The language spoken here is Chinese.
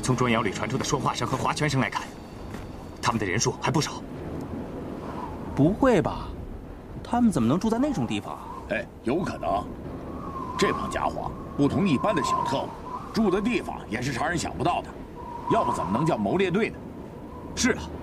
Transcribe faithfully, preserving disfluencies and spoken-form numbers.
从砖窑里传出的说话声和划拳声来看，他们的人数还不少。 不会吧？他们怎么能住在那种地方？ 哎，有可能。这帮家伙不同一般的小特务，住的地方也是常人想不到的，要不怎么能叫谋猎队呢？ 是啊，